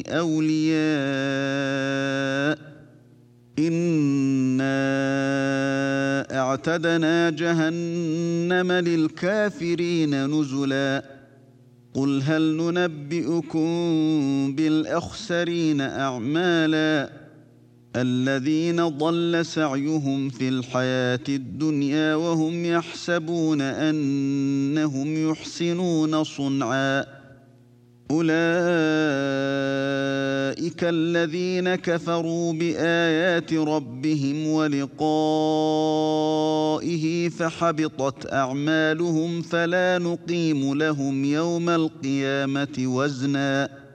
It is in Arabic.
أولياء إنا أعتدنا جهنم للكافرين نزلا قل هل ننبئكم بالأخسرين أعمالا الذين ضل سعيهم في الحياة الدنيا وهم يحسبون أنهم يحسنون صنعا أولئك الذين كفروا بآيات ربهم ولقائه فحبطت أعمالهم فلا نقيم لهم يوم القيامة وزنا